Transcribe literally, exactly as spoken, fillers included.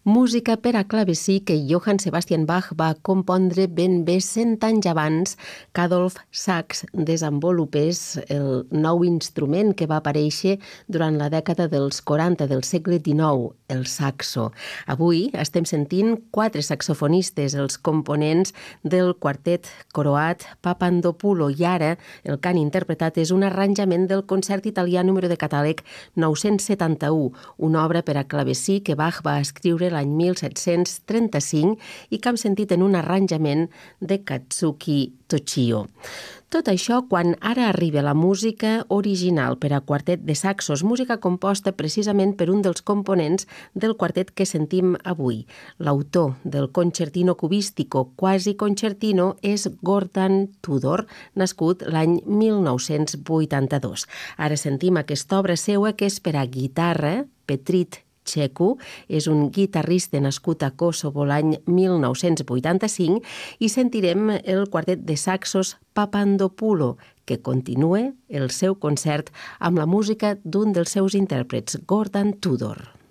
Música per a clavecí que Johann Sebastian Bach va compondre ben bé cent anys abans que Adolf Sax desenvolupés el nou instrument que va aparèixer durant la dècada dels quaranta del segle dinou, el saxo. Avui estem sentint quatre saxofonistes, els components del quartet croat Papandopulo, i ara el que han interpretat és un arranjament del concert italià número de catàleg nou-cents setanta-u, una obra per a clavecí que Bach va escriure l'any mil set-cents trenta-cinc i que hem sentit en un arranjament de Katsuki Toshio. Tot això quan ara arriba la música original per a quartet de saxos, música composta precisament per un dels components del quartet que sentim avui. L'autor del concertino cubístico quasi concertino és Gordon Tudor, nascut l'any mil nou-cents vuitanta-dos. Ara sentim aquesta obra seua que és per a guitarra, Petrit Txeku, és un guitarrista nascut a Kosovo l'any mil nou-cents vuitanta-cinc, i sentirem el quartet de saxos Papandopulo, que continua el seu concert amb la música d'un dels seus intèrprets, Gordon Tudor.